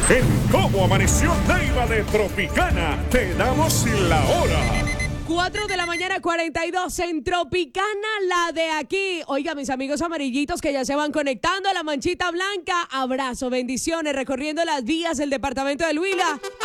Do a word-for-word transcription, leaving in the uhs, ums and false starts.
En Cómo Amaneció Neiva de Tropicana, te damos la hora. cuatro de la mañana, cuarenta y dos en Tropicana, la de aquí. Oiga, mis amigos amarillitos que ya se van conectando a la manchita blanca. Abrazo, bendiciones, recorriendo las vías del departamento del Huila.